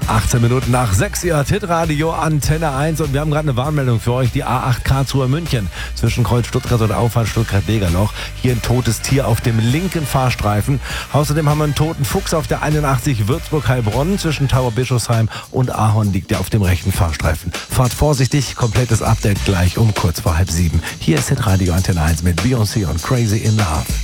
18 Minuten nach 6 Uhr, Hitradio Antenne 1 und wir haben gerade eine Warnmeldung für euch, die A8 Karlsruhe München zwischen Kreuz Stuttgart und Auffahrt Stuttgart-Degerloch. Hier ein totes Tier auf dem linken Fahrstreifen. Außerdem haben wir einen toten Fuchs auf der 81 Würzburg-Heilbronn zwischen Tauberbischofsheim und Ahorn liegt der auf dem rechten Fahrstreifen. Fahrt vorsichtig, komplettes Update gleich um kurz vor 6:30. Hier ist Hitradio Antenne 1 mit Beyoncé und Crazy in Love.